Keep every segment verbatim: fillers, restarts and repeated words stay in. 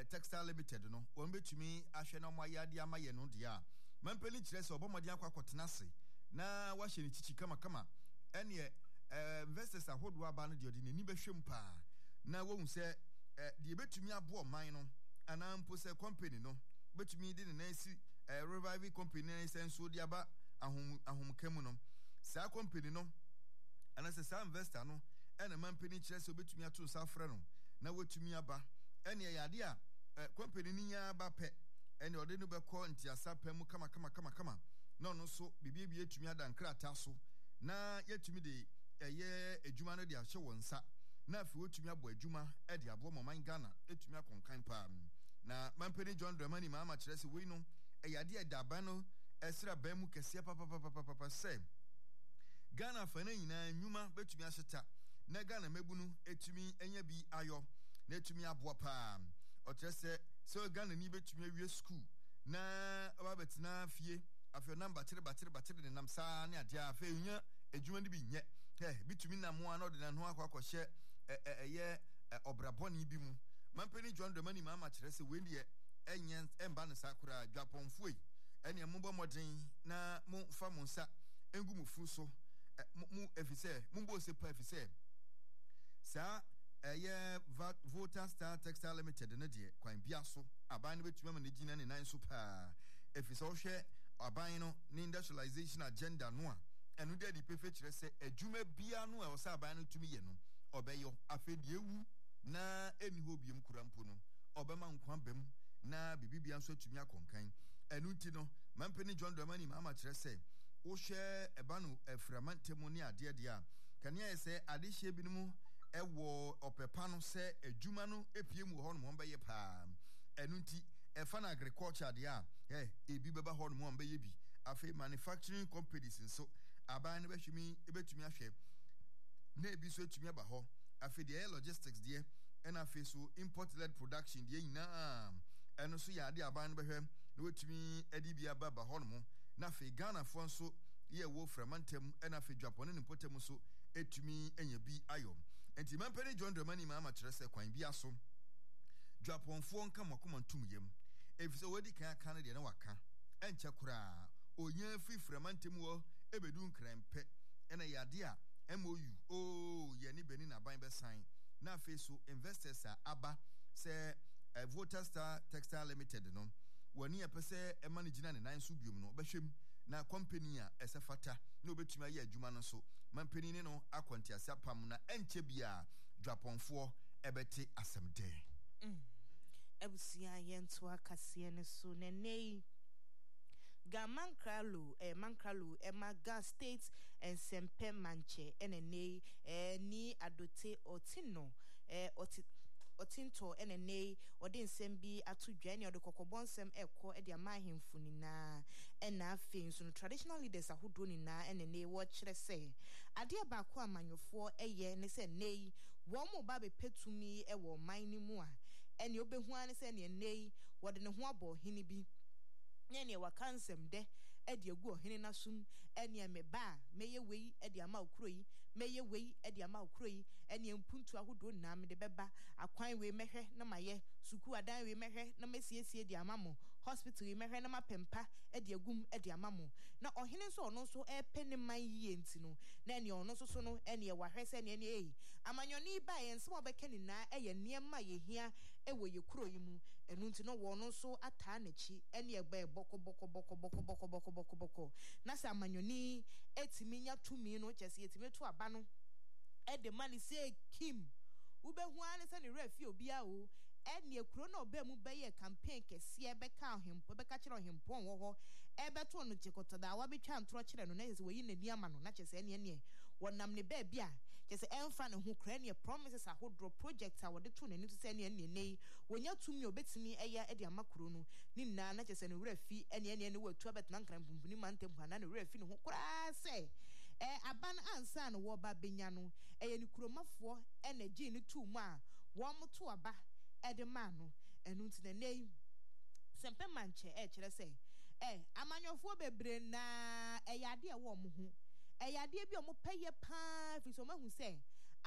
Textile Limited no won betumi ahwe na moyade amaye no de a mampeli kire se obomode akwakotena se na wa hye ni chichi kama kama ene investors ahodo aba no de odi ni behwem pa na wo hu se de betumi abo man no ana mpo se company no betumi de ne nsi revive company na senso de aba ahom ahom kamu no sa company no ana se sa investor no ene mampeli kire se betumi ato sa frɛ no na wotumi aba ene yade a company ni nya ba pe ene ode no be ko ntiasa pam kama kama kama kama no no so bibie etumi ada nkrata so na yetumi de eye adwuma no de ahye wonsa na afi wotumi abo adwuma e de abo man Ghana etumi akonkan pa na mampeni John Dramani ma ma kire se we no eyade e daba no esra ba mu kese papa papa papa se Ghana fa na nyina nwuma betumi ahyeta na Ghana mebunu etumi enya bi ayo na etumi abo pa o se so Ghana ni betumi awie school na aba betina fie afio number tire batere batere de nam saa ne ade a fe nya adwuma ni bi nye eh bitumi na mo ana de na ho akwakohye eye obraboni bi mu mampeni John Dramani ma ma kire se we ne enye emba ne sakura dwaponfo yi ene mo moden na mo fa mo nsa engu mu fu so mu efise mu bo se pa efise sa eye Voter Star Textile Limited ne de kwan bia so aban no betuma ma ne gina ne nan so pa efise o hwe aban no ne industrialization agenda no a enu de di pefe kire se adwuma bia no e o sa aban no tumi ye no obeyo afedie wu na eni ho biem kurampo no obema nkwa bem na bibibia nso tumi akonkan enu ti no mampeni John Dramani ma ma kire se wo hwe eba no eframantemu ne ade ade a kania se ade hye binumu ewo opepa no se adwuma no epiemu ho no mo beye pa enu ti efa na agriculture de a eh ebi beba ho no mo beye bi afi manufacturing companies nso aban no behwimi ebetumi ahwe na ebi so etumi aba ho afi de logistics de and afi so import led production de nyina eno so ya de aban no behwe na wetumi edi bi aba ba ho no mo na afi Ghana fo nso ye wo framantem and afi Japan ne potem so etumi enya bi ayo enti mampeni John Dramani ma ma kire se kwan bi aso Japan fo nka makoma ntum yem efise wodi kan aka ne de na waka enche kura onya fi framantem wo ebedu nkrempe ena yade a M O U oh ye ni beni na ban be sign na afi so investors a aba se uh, Voter Star Textile Limited no wani epese e managina ne nan so biom no behwem na company a esefata na obetumi aye adwuma no so mampeni ne no akonti asapam na enche bia dwaponfo ebete asemde mm ebusia yento akase ne so ne nei Gamankralo eh Mankralo Emaga State and Sempe Manche enene eh ni adote otino eh oti otinto enene odi nsem bi atodwa ne odi kokobonsem ekọ e de amahemfu ni na ena afin so traditional leaders ahodo ni na enene wo kire se ade ba ko amanyofo eye ne se nei wo mo ba be petumi e wo man ni mu a ene obehu ane se ne nei wo de ne ho abo hini bi nyene wakansem de ede agu ohene nasum ene me ba meye wei ede ama okroyi meye wei ede ama okroyi ene mpuntu ahodo na me de beba akwan wei mehwe na maye suku adan wei mehwe na masiesie de amamo hospital wei mehwe na mapempa ede agum ede amamo na ohene so ono so epe ne man yie ntino na ene ono so so no ene wahwese ne ene ei amanyoni ba ye nso obeka ni na eye niema ye hia ewo ye kroyi mu enu ntino wo ono so ata na chi ene egba boko boko boko boko boko boko boko boko na sa manyoni etimi nya tumi no chese etimi to aba no e de mani say Kim ubehu ane se ne refi obi a o ene ekuro na oba mu beye campaign kese e beka ohempo beka kire ohempo wo ho e beto no chikoto da wa betwa ntro kire no na yese woyi nani ama no na chese ene ene wonam ne ba bia chese emfa ne ho kra ne promises ahodro project a wode to nani to se ene ene nei wonya tumi obetimi eya e de amakuro no ni na na chese ne refi ene ene ne watu abetna nkran bumbuni mantem hana ne refi ne ho kra se eh aban ansa no wo ba benya no eye ne kuromafo energy ne tu mu a wo moto aba edemano enu ntine nei sempe manche e kire se eh amanyofo bebre na eyade e wo mo hu eyade bi o mo peye pa fi so mahu se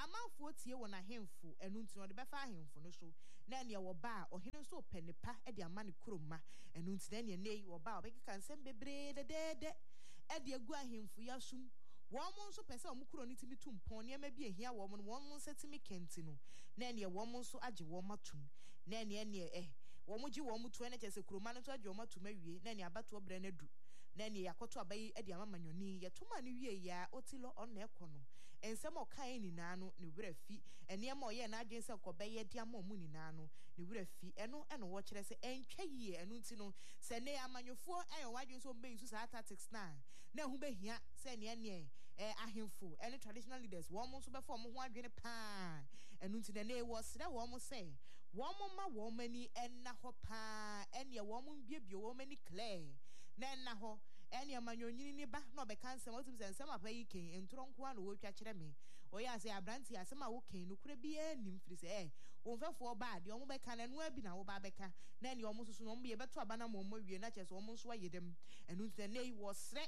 amanfo tie wɔ na hemfo enu nti no de befa hemfo no so na ne wɔ ba ohene so penipa e de ama ne kuroma enu nti na ne nei wɔ ba obekeka nsɛm bebree dedede e de agu ahemfo yasum wɔn mo nso pɛsɛ wɔn kuro ne timi tumpɔn nneɛma bi ehia wɔn no wɔn nso timi kɛnti no na ne wɔn nso agye wɔn matum na ne ne eh wɔn mo gye wɔn mo to na kyerɛ sɛ kuroma no nso agye wɔn matum awie na ne abato brɛ na du na ne yakoto abayi e de ama manyoni yɛtoma ne wie ya otilo ɔna ɛkɔ no ensɛm ɔkae nyinaa no ne wura fi ɛnneɛma ɔyɛ na adwen sɛ kɔbɛyɛ de ama ɔmo nyinaa no ne wura fi ɛno ɛno wɔ kyerɛ sɛ ɛntwa yie ɛno nti no sɛ ne amanyofoɔ ɛyɛ wadwen sɛ ɔmo bɛyi so saa tactics na na ɛho bɛhia sɛ ne ɛneɛ ɛ ahemfo ɛne traditional leaders wɔn mo nso bɛfa ɔmo ho adwene paa ɛno nti na ne wɔ srɛ wɔn mo sɛ wɔn mo ma wɔn ani ɛna hɔ paa ɛneɛ wɔn mo biebie wɔn ani clear na ɛna hɔ ɛne amanyonyini ni ba na ɔbɛka nsɛm otum sɛ nsɛm apa yi ken entoronko a na wɔtwa kyerɛ me ɔyɛ ase abranti asɛm a wo ken no kura bi anim firi sɛ ɛ wɔmfɛfoɔ ba de ɔmo bɛka na no abi na wo ba bɛka na ne ɔmo soso no ɔmo yɛ bɛto aba na mo wie na kyerɛ sɛ ɔmo nso ayɛ dem ɛno nti na yi wɔ srɛ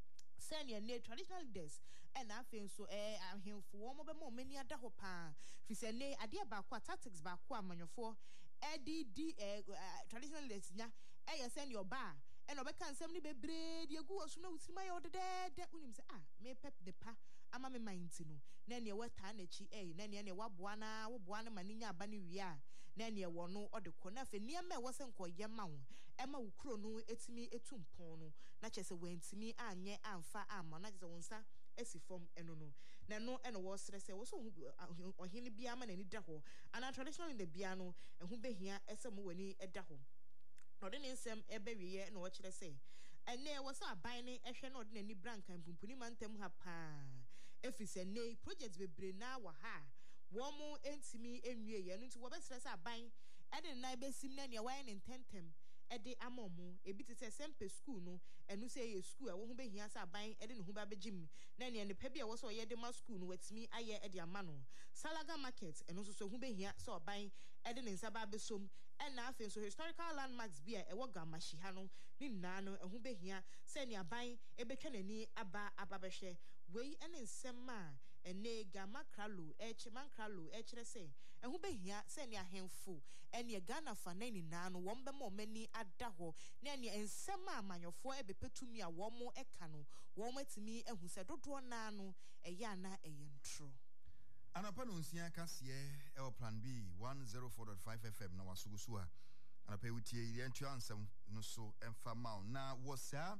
sɛnea ne traditional leaders ɛna afei nso ɛɛ ahemfo wɔn bɛma ɔmo ani ada hɔ paa firi sɛ ne adeɛ baako a tactics baako a amanyofoɔ ɛde di ɛɛ traditional leaders nya ɛyɛ sɛnea ɔbaa ɛna ɔbɛka nsɛm ne bebree de agu wɔ so na wosirima yɛ ɔdedɛɛdɛ wonim sɛ ah mepɛ ne pa ama me man nti no na nea wɔtaa n'akyi ɛyi na nea nea waboa na woboa no ma ne nya aba ne wie a na nea wɔ no ɔde kɔ na afei nneɛma a ɛwɔ sɛ nkɔyɛ ma wo ɛma wo kuro no etimi etu mpɔn no na kyerɛ sɛ wɔntimi anyɛ amfa ama na kyerɛ sɛ wo nsa esi fam ɛno no na no ɛna wɔsrɛ sɛ wɔso ɔhene bia ma n'ani da hɔ ana traditional in the bia no ɛho behia ɛsɛ mo w'ani ɛda hɔ ɔde ne nsɛm ɛbɛwiɛ na wɔkyerɛ sɛ ɛnɛ wɔ sɛ aban ne ɛhwɛ na ɔde n'ani branka mpumpuni ma ntɛm ha paa ɛfiri sɛ ne project bebree na wɔ ha wɔn mo ntumi enwie yɛ no nti wɔbɛsrɛ sɛ aban ɛde ne nan bɛsim na nea wɔayɛ ne ntɛntɛm ɛde ama ɔmo ebi te sɛ sɛmpe school no ɛno sɛ ɛyɛ school a wɔn ho bɛhia sɛ aban ɛde ne ho ba bɛgye mu na nea nipa bi a wɔsɛ ɔyɛ de ma school no wɔatumi ayɛ ɛde ama no salaga market ɛno nso so ho bɛhia sɛ ɔban ɛde ne nsa ba abɛsom ɛna afei nso historical landmarks bi a ɛwɔ gamashi ha no ne nyinaa no ɛho bɛhia sɛ nea aban ɛbɛtwa n'ani aba aba bɛhwɛ wei ɛne nsɛm a ɛne gama kralo ɛkyɛ man kralo ɛkyerɛ sɛ ɛho bɛhia sɛ nea ahemfo ɛne Ghana fa na nyinaa no wɔn bɛma wɔn ani ada hɔ na nea nsɛm a amanyofoɔ ɛbɛpɛ tumi a wɔn mo ɛka no wɔn atumi ɛhu sɛ dodoɔ naa no ɛyɛ ana ɛyɛ ntoro anapa no nsia kaseɛ ɛwɔ plan B one oh four point five F M na wasogo so a anapa wutie yɛn tua nsɛm no so ɛmfa ma na wɔ saa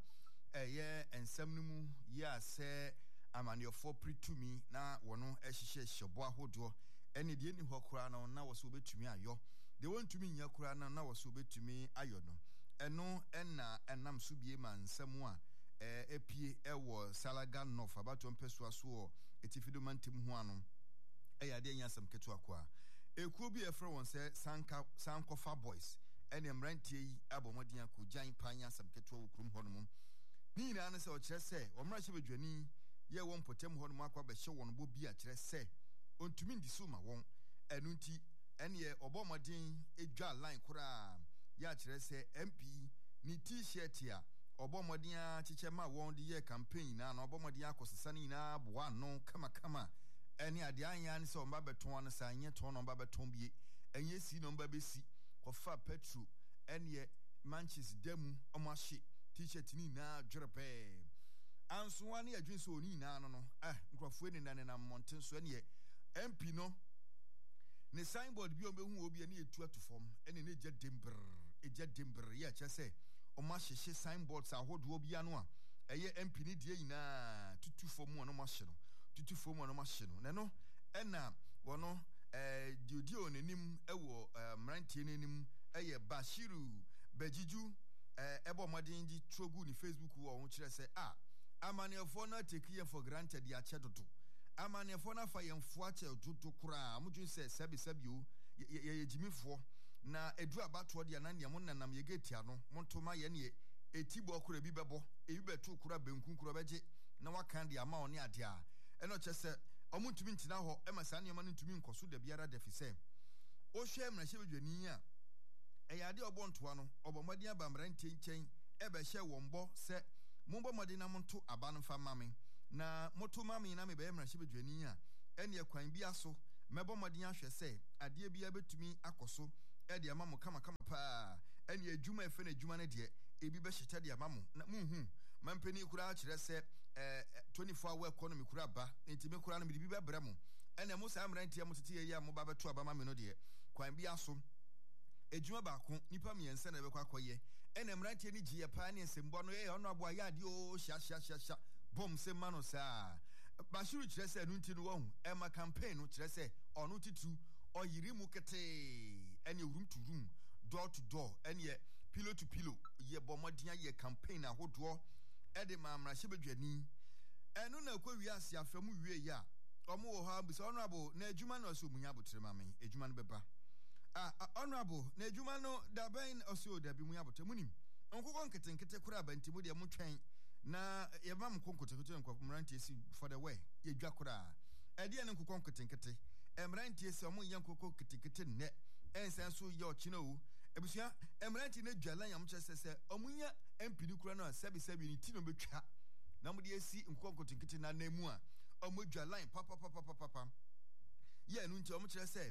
ɛyɛ nsɛm no mu yɛ asɛ amanyofoɔ pritumi na wɔno ɛhyehyɛ hyɛbɔ ahodoɔ ɛne deɛ ni hɔ koraa no na wɔso obetumi ayɔ deɛ wɔntumi nyɛ koraa no na wɔso obetumi ayɔ no ɛno ɛna ɛnam so bie ma nsɛm a ɛɛ epie ɛwɔ Salaga North abato mpɛsoa so wɔ etifido mantam ho ano ɛyɛ adeɛ nyasɛm ketewa kwa ekuo bi ɛfrɛ wɔn sɛ sanka sankofa boys ɛne mmeranteɛ yi abɔ mmɔden akɔgyan pan nyasɛm ketewa wɔ kurom hɔ no mu ne nyinaa no sɛ ɔkyerɛ sɛ ɔmmra hyɛ badwani yɛ wɔn mpɔtam hɔ no mu akɔ abɛhyɛ wɔn bɔ bi akyerɛ sɛ ontumi ndi so ma wɔn ɛno nti ɛneɛ ɔbɔ mmɔden edwa line koraa yɛ akyerɛ sɛ M P ne t-shirt a ɔbɔ mmɔden a kyekyɛ ma wɔn de yɛ campaign na ɔbɔ mmɔden akɔsesa ne nyinaa boa no kama kama ɛne adeɛ anya ne sɛ ɔmba bɛtɔn ano sɛ anyɛ tɔn na ɔmba bɛtɔn bie ɛnyɛ si na ɔmba bɛsi kɔfa petro ɛneɛ manches damu ɔmo ahye t-shirt ne nyinaa dwere pɛɛ ansoa ne adwene sɛ oni nyinaa no no eh nkurɔfoɔ ne nan nam mmɔnten so ɛneɛ M P no ne signboard bi ɔmbɛhu obi ne yɛtu ato fam ɛne ne gya dember ɛgya dember yɛ kyerɛ sɛ ɔmo ahyehyɛ signboards ahodoɔ bi ano a ɛyɛ M P ne deɛ nyinaa tutu fam a no mo ahye no tutu fam a no mo ahye no na no ɛna wɔno ɛɛ diodio n'anim ɛwɔ mmeranteɛ n'anim ɛyɛ Bashiru Bejiju ɛɛ ɛbɔ mmɔden gye trogu ne Facebook wɔ ɔho kyerɛ sɛ a amanefoɔ na take yɛn for granted yɛ akyɛ dodo amanefoɔ na fa yɛn fo akyɛ dodo koraa mo dwen sɛ sɛbi sɛbi o yɛ yɛ gyimifoɔ na edu abatoɔ deɛ na nea mo nanam yɛ getia no mo ntoma yɛ ne eti bɔ kora bi bɛbɔ ebi bɛto kora benku kora bɛgye na waka de ama ɔne ade a ɛno kyɛ sɛ ɔmo ntumi ntina hɔ ɛma saa nneɛma no ntumi nkɔ so da biara da fi sɛ ɔhwɛ mmarahyɛ badwani a ɛyɛ ade ɔbɔ ntoa no ɔbɔ mmɔden aba mmeranteɛ nkyɛn ɛbɛhyɛ wɔn bɔ sɛ mombɔ mmɔden na monto aba no mfa ma me na moto ma me na me bɛyɛ mmarahyɛ badwani a ene kwan bi aso mebo modin ahwe se ade bia betumi akoso e de amamo kama kama pa ene adwuma efe na adwuma ne de ebi be hyete de amamo na munhu mampani kura akire se eh twenty-four hour economy kura ba enti me kura no me bi bebra mo ene mo sa amrantie mo tete ye mo ba beto aba ma me no de kwan bi aso adwuma ba ko nipa miense na be kwa koye ene amrantie ni giye pa ne sembo no ye ono abo ya de o sha sha sha sha bom se mano sa bashiru kire se nu nti no wo e ma campaign no kire se ono titu oyiri mu kete ene room to room door to door ene pillow to pillow ye bomodia ye campaign ahodo e de ma amrahye bedwani eno na kwa wi ase afamu wie ya omo wo ha bisa honorable na adwuma na oso munya abotre ma men adwuma no beba ah honorable na adwuma no da ben oso da bi munya abotre munim onkokon nkete nkete kura bantimu de mu twen na ye ba m konkote kote nkofo mrantie si for the way ye dwa kura e de ne nkokon nkete nkete emrantie si omo ye nkokon nkete nkete ne ensan so ye ochina o ebusua emrantie na dwalan yam kyesese omunya empini kura no sebi sebi ni ti no betwa na mo de esi nkokon nkete nkete na namu a omo dwalan papa papa papa papa ye nu nti omo kyerese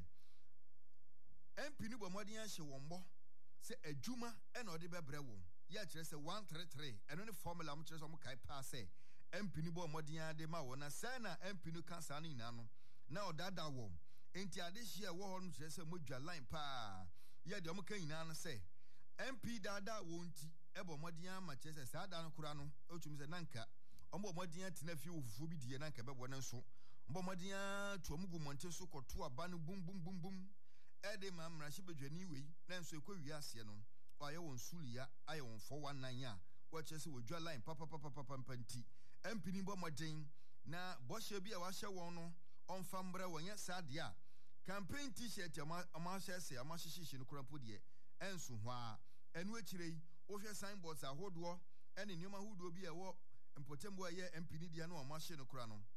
empini bo modin ahye wonbo se adwuma e na ode bebre wo ya kyerese one thirty-three eno ne formula mo kyerese mo kai pa se empini bo modin ade ma wo na se na empini kansa no ina no na odada wo enti ade hye wo ho no kyerese mo dwalan pa ya de omo kan ina no se M P dada wo nti e bo modin ma kyerese sa da no kura no otumi se nanka omo modin tena fi ofufu bi die nanka bebo ne nso omo modin tuomugu monte so koto aba no bum bum bum bum ede ma mrahye bedwani wei na nso ekwa wi ase no kwaye won suliya aye won four one nine a wo kyese wo dwa line papa papa papa panti empini bo modin na bohye bi a wa hye won no onfa mbra wonye sade a campaign t-shirt ama ama hyese ama hyehye no krampo de enso ho a enu akirei wo hwe signboards ahodo ene nioma hodo bi a wo mpotembo aye empini de no ama hye no kra no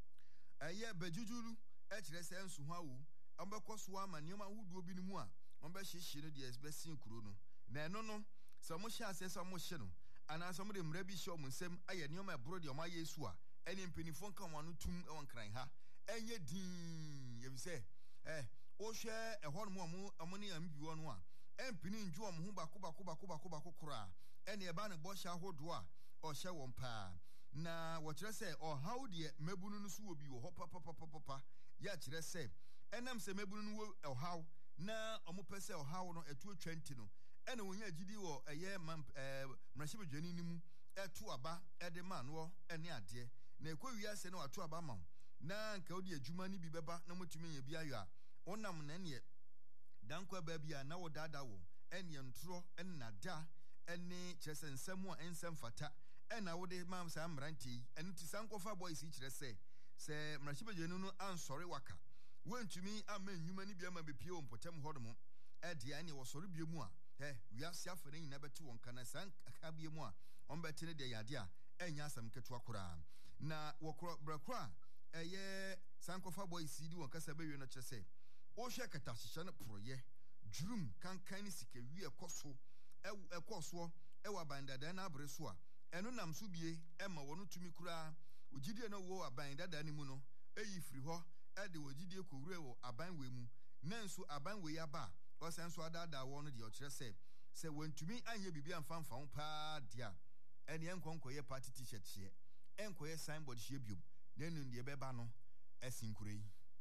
aye bajujuru akire se enso ho awu ambekọ so ama nioma hodo bi no mu a ombe hyehye no de esbesin kuro no na eno no so mo hye ase so mo hye no ana so mo de mra bi hye o nsem aye nioma ebro de o ma yesu a ene mpenifo nka wano tum e won kran ha enye din ye bi se eh o hwe ehọ no mo mo ne ambi wo no a empini nju o mo ho bako bako bako bako bako kura ene e ba ne bo hye ahodo a o hye won pa na wo kire se o how de mabunu no so wo bi wo ho papa papa papa ya kire se enam se mabunu no wo o how na omo pese o how no etu twenty no ene wonya gidi wo eye mrahye bedwani ni mu etu aba ede ma no ene ade na ekwa wi ase na watu aba ma na nka odi adwuma ni bi beba na mutumi nya bi ayo a onam na ne dankwa ba bia na wo dada wo ene ntro ene nada ene kyerese nsem a ensem fata ena wo de mam sa mranti ene ti sankofa boys kyerese se mrahye bedwani no ansori waka wentumi ama nnwuma ni bia ma bepie wo mpotem hodomo ede ane wo sori bia mu a eh wiase afere nyina beti won kana san aka bia mu a on beti ne de yade a enya asam keto akora na wokro brakra eye sankofa boys di won kasa bewe no kyese wo hwe kata hyehye no proye jurum kankan ni sika wi ekoso ekoso e wa bandada na abre so a eno nam so bie e ma wono tumi kura ogidie no wo abandada ni mu no eyi firi ho e de ogidie kowure wo aban we mu nanso aban we ya ba o senso adada wo no de o kire se se wantumi anye bibia mfamfam pa dia ene enkonkoye party t-shirt hye enkoye signboard hye biom nenu de beba no asinkurei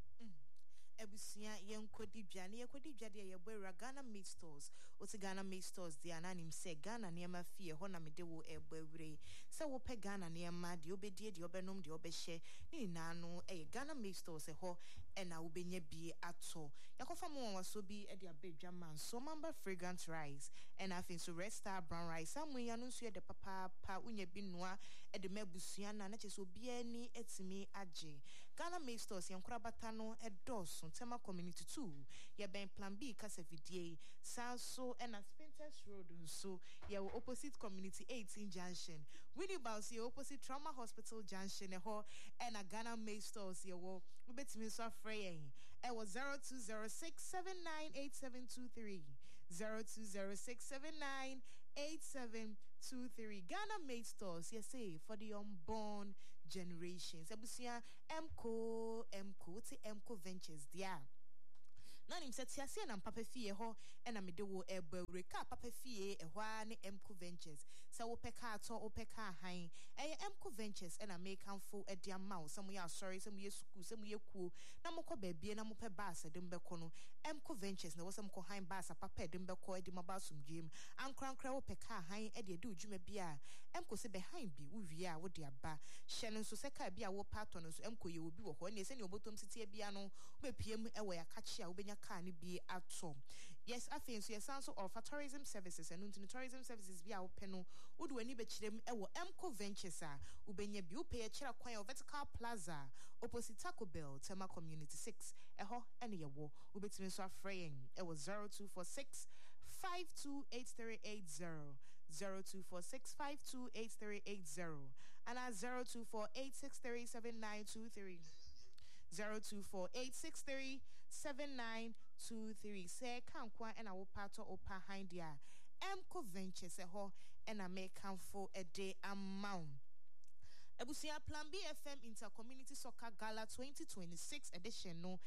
ebusia yenkodi dwane yekodi dwade ye boera Ghana Meat Stores oti Ghana Meat Stores de ananim se Ghana niema fie ho na mede wo ebawure se wo pe Ghana niema de obedie de obenom de obehye ni nanu e Ghana Meat Stores e ho e na obenya bi ato yakofa mo waso bi e de abedwa man so mamba fragrant rice e na afin so red star brown rice amuya no nso e de papa pa unya bi noa e de mabusua na na cheso bi ani etimi age Ghana Meat Stores yankura bata no e dos Tema Community two, ya ben Plan B kasa vidie, Sanso and a Spinters Road so ya opposite Community eighteen Junction. Winnie Bounce ya opposite Trauma Hospital Junction e ho and a Ghana Meat Stores ya wo ubetimi so afrey. E was zero two zero six seven nine eight seven two three zero two zero six seven nine eight seven two three Ghana Meat Stores, yes say for the unborn generations. Ebusia Mco Mco te Mco Ventures dia. Na nim set ase na papa fie ho na me de wo ebawre ka papa fie ehwa ne Mco Ventures se wo peka ato wo peka han eye Mco Ventures na make amfo ade amawo some ya sorry some ye school some ye kuo na mokọ baabie na mope baas de mbekọ no Mco Ventures na wo some ko han baas papa de mbekọ de mabasum dwem ankrankra wo peka han e de de odwuma bia Mco se be han bi wo wie a wo de aba hye no so se ka bia wo pato no so Mco ye obi wo ho ne se ne obotom tete bia no wo bepiem e wo ya kache a wo benya car ni bi atom. Yes, I think so. Yes, also offer tourism services and unto tourism services be our peno. Would we need them ewo Mco Ventures a ubenye bi upay a chira kwan vertical plaza opposite Taco Bell, Tema Community six. Eho any ya wo ubetimi so afraying. It was zero two four six five two eight three eight zero. zero two four six five two eight three eight zero and at zero two four eight six three seven nine two three. zero two four eight six three seven nine two three. Say kankwa and our pato opa hindia Mco Ventures eho and I make for a day amount. Ebusia Plan B F M Inter-Community Soccer Gala twenty twenty-six edition no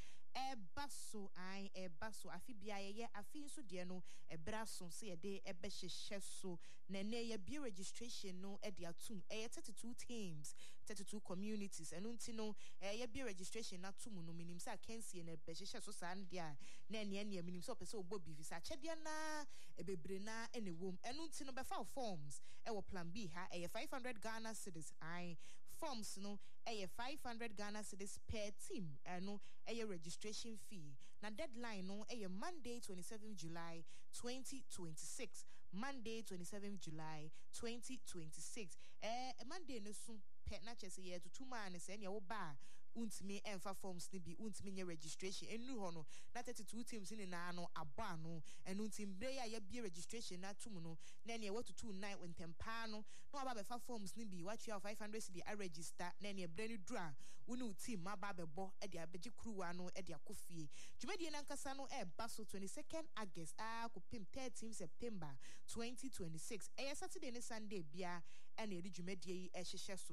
ebaso ai ebaso afi bia ye afi nso de no ebraso se ye de ebehhehye so na na ye bi registration no e de atum e thirty-two teams thirty-two communities enu nti no e ye bi registration na tum no minim sa kensie na ebehhehye so sa nde a na ene ene minim so pese obo bi visa chede na ebebre na ene wom enu nti no befa forms e wo Plan B ha e five hundred Ghana cedis ai forms no e five hundred Ghana cedis per team enu e registration fee. Na deadline no e Monday twenty-seventh July twenty twenty-six. Monday twenty-seventh July twenty twenty-six. Eh Monday no so pe na chese ye to two man se ne wo ba untimi enfa forms ni bi untimi nye registration enu ho no na thirty-two teams ni na no aba no enu ntim bre ya ya bi registration na tum no na ne what to two nine wentempa no no aba be fa forms ni bi what you five hundred cedi a register na ne bre ni dra wonu team aba be bo e de abeji kruwa no e de akofie dwumedie na nkasa no e ba so twenty-second August a kopim thirteenth September twenty twenty-six e Saturday ni Sunday bia e na edi dwumedie yi e hyehye so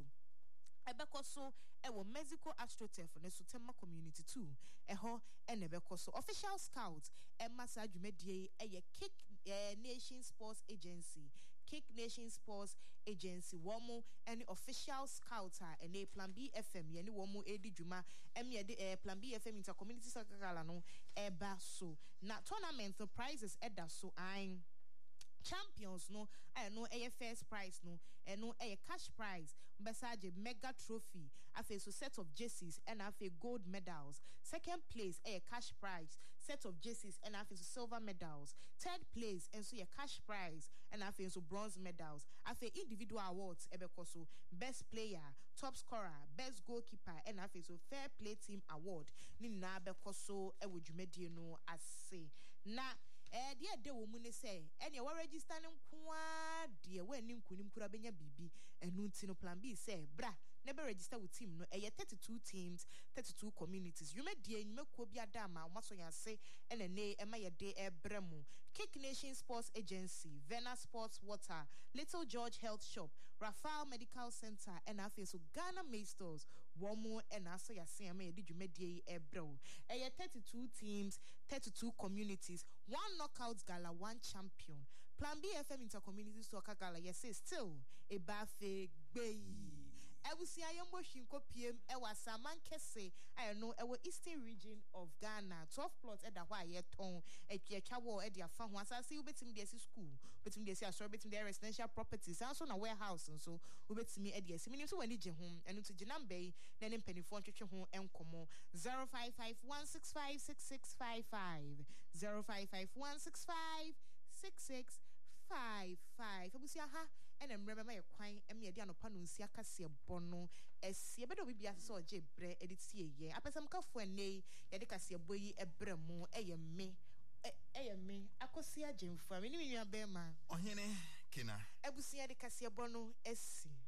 ebekoso ewo Mexico AstroTurf ne Sotema Community two eho ene bekoso official scout Emma Sajumedie eye Kick eh, Nation Sports Agency Kick Nation Sports Agency womo any official scouter ene Plan B F M ye ni womo edi dwuma em ye de eh, Plan B F M Inter-Community Soccer Gala no eba so na tournament prizes eda so ein champions no I know a first prize no and no a cash prize besaje mega trophy afa so set of jerseys and afa gold medals. Second place a cash prize set of jerseys and afa so silver medals. Third place and so a cash prize and afa so bronze medals. Afa individual awards ebekoso best player, top scorer, best goalkeeper and afa so fair play team award ni na bekoso e wodwumedie no ase na eh dia de wo mu ne say ene wa register ne nkoa de we ni nkunim kura benya bibi enu nti no Plan B say bra ne be register with team no eh thirty-two teams thirty-two communities you made die nyumekuo bi adama maso yase ene ne ema ye de ebremu Kick Nation Sports Agency, Vena Sports Water, Little George Health Shop, Rafale Medical Center, and I feel so Ghana Maesters, one more and also ya see me did you medie ebro. A thirty-two teams, thirty-two communities, one knockout gala, one champion. Plan B F M Inter-Community Soccer Gala, yes, still a bafe bay. I will see I am washing P M Ewa Saman Kese. I know our eastern region of Ghana. Twelve plots at the Hawaii town at Yachawo at their farm. Once I see you betting the school, betting the sorry betting their residential properties, also in a warehouse and so we bet me at the seminar to any home and to Janam Bay, then in Penny Font home and Como zero five five one six five six six five five zero five five one six five six six five five. I will see aha. And I'm remember my quine and me a diano panunsia cassia bono as ye bedo be so je bre edit see ye. I person cuff when nay, yadicassia boy a bremo, a me, a me, a cosia jim for me, you are bema. Oh, hene, kina. I will see a cassia bono, S C.